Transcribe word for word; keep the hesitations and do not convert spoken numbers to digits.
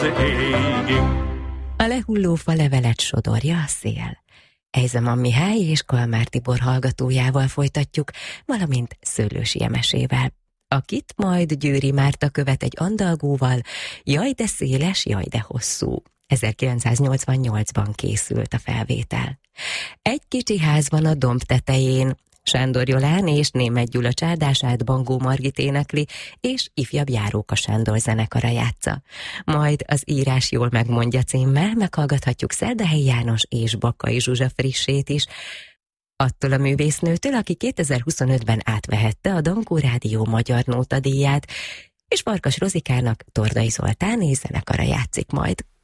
A lehulló fa levelet sodorja a szél. Ejzeman Mihály és Kalmár Tibor hallgatójával folytatjuk, valamint Szőlősi Emesével, akit majd Győri Márta követ egy andalgóval, Jaj de széles, jaj de hosszú. ezerkilencszáznyolcvannyolcban készült a felvétel. Egy kicsi ház van a domb tetején, Sándor Jolán és Németh Gyula csárdását Bangó Margit énekli, és ifjabb Járóka Sándor zenekara játsza. Majd az Írás jól megmondja címmel meghallgathatjuk Szerdahelyi János és Bakkai Zsuzsa frissét is, attól a művésznőtől, aki kétezer-huszonötben átvehette a Dankó Rádió Magyar Nóta díját, és Farkas Rozikának Tordai Zoltán és zenekara játszik majd.